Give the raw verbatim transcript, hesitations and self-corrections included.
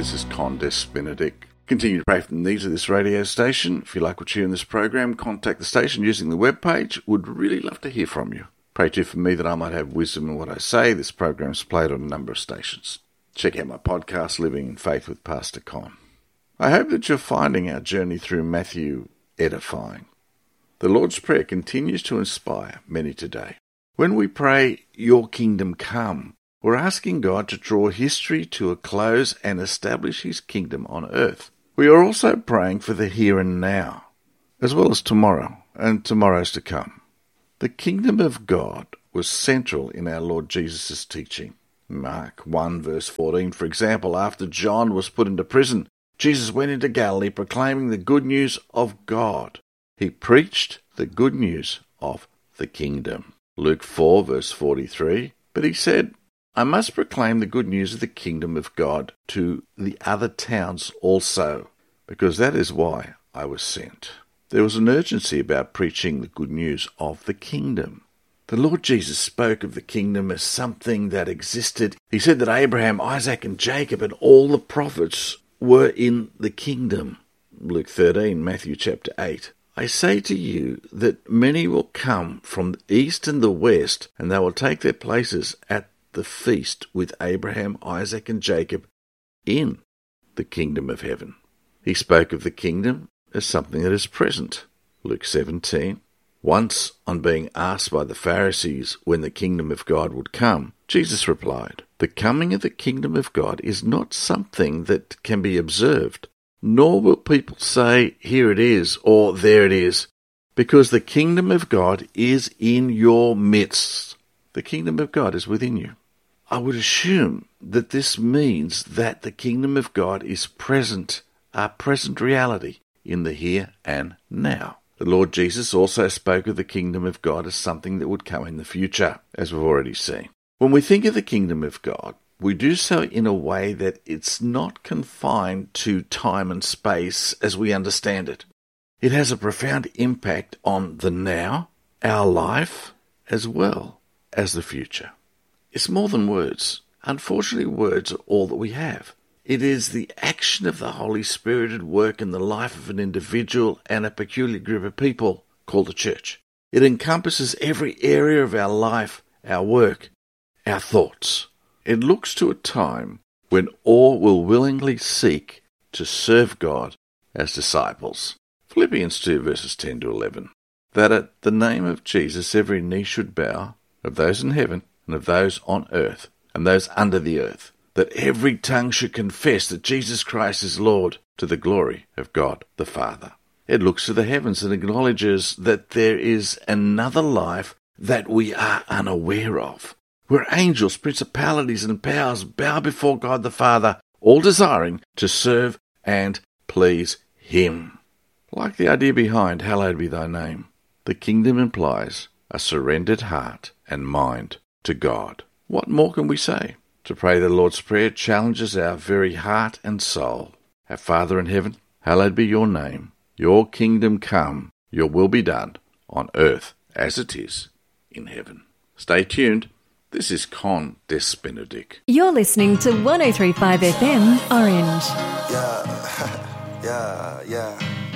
This is Con Des Benedict. Continue to pray for the needs of this radio station. If you like what you hear in this program, contact the station using the webpage. Would really love to hear from you. Pray too for me that I might have wisdom in what I say. This program is played on a number of stations. Check out my podcast, Living in Faith with Pastor Con. I hope that you're finding our journey through Matthew edifying. The Lord's Prayer continues to inspire many today. When we pray, Your Kingdom Come, we're asking God to draw history to a close and establish His kingdom on earth. We are also praying for the here and now, as well as tomorrow and tomorrows to come. The kingdom of God was central in our Lord Jesus' teaching. Mark one verse fourteen, for example, after John was put into prison, Jesus went into Galilee proclaiming the good news of God. He preached the good news of the kingdom. Luke four verse forty-three, but he said, I must proclaim the good news of the kingdom of God to the other towns also, because that is why I was sent. There was an urgency about preaching the good news of the kingdom. The Lord Jesus spoke of the kingdom as something that existed. He said that Abraham, Isaac, and Jacob and all the prophets were in the kingdom. Luke thirteen, Matthew chapter eight. I say to you that many will come from the east and the west, and they will take their places at the feast with Abraham, Isaac, and Jacob in the kingdom of heaven. He spoke of the kingdom as something that is present. Luke seventeen. Once, on being asked by the Pharisees when the kingdom of God would come, Jesus replied, The coming of the kingdom of God is not something that can be observed, nor will people say, Here it is, or there it is, because the kingdom of God is in your midst. The kingdom of God is within you. I would assume that this means that the kingdom of God is present, a present reality in the here and now. The Lord Jesus also spoke of the kingdom of God as something that would come in the future, as we've already seen. When we think of the kingdom of God, we do so in a way that it's not confined to time and space as we understand it. It has a profound impact on the now, our life, as well as the future. It's more than words. Unfortunately, words are all that we have. It is the action of the Holy Spirit at work in the life of an individual and a peculiar group of people called the church. It encompasses every area of our life, our work, our thoughts. It looks to a time when all will willingly seek to serve God as disciples. Philippians two verses ten to eleven. That at the name of Jesus every knee should bow, of those in heaven and of those on earth and those under the earth, that every tongue should confess that Jesus Christ is Lord, to the glory of God the Father. It looks to the heavens and acknowledges that there is another life that we are unaware of, where angels, principalities, and powers bow before God the Father, all desiring to serve and please Him. Like the idea behind Hallowed be Thy Name, the kingdom implies a surrendered heart and mind to God. What more can we say? To pray the Lord's Prayer challenges our very heart and soul. Our Father in heaven, hallowed be your name. Your kingdom come, your will be done, on earth as it is in heaven. Stay tuned. This is Con Des Benedict. You're listening to one oh three point five F M Orange. Yeah, yeah, yeah.